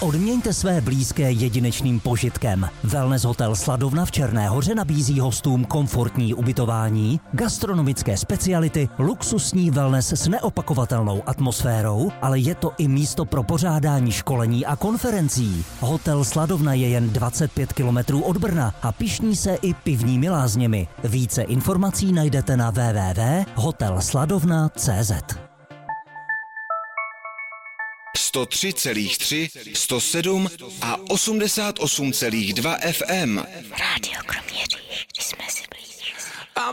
Odměňte své blízké jedinečným požitkem. Wellness hotel Sladovna v Černé Hoře nabízí hostům komfortní ubytování, gastronomické speciality, luxusní wellness s neopakovatelnou atmosférou, ale je to i místo pro pořádání školení a konferencí. Hotel Sladovna je jen 25 kilometrů od Brna a pyšní se i pivními lázněmi. Více informací najdete na www.hotelsladovna.cz. 103,3, 107 a 88,2 FM. Rádio Kroměříž.